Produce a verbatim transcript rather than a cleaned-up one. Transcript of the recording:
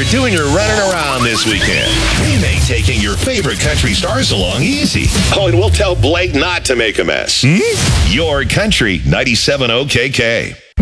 doing your running around this weekend. We make taking your favorite country stars along easy. Oh, and we'll tell Blake not to make a mess. Hmm? Your Country ninety-seven O K K.